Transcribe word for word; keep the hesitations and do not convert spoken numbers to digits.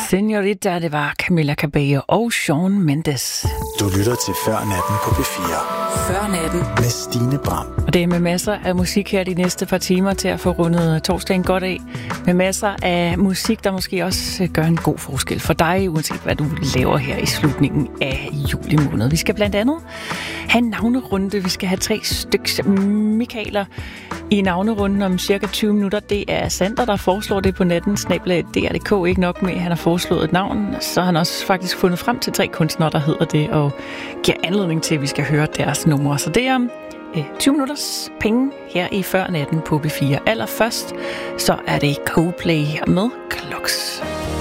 Señorita, det var Camila Cabello og Shawn Mendes. Du lytter til Før Natten på P fire. Før Natten med Stine Bram. Og det er med masser af musik her de næste par timer til at få rundet torsdagen godt af. Med masser af musik, der måske også gør en god forskel for dig, uanset hvad du laver her i slutningen af juli måned. Vi skal blandt andet have en navnerunde. Vi skal have tre stykker Michaeler i navnerunden om cirka tyve minutter. Det er Sander, der foreslår det på natten. Snabel-a D R punktum D K. Ikke nok med, at han har foreslået et navn, så har han også faktisk fundet frem til tre kunstnere, der hedder det, og giver anledning til, at vi skal høre deres numre. Så det er øh, tyve minutters penge her i Før Natten på P fire. Allerførst, så er det Coldplay med Clocks.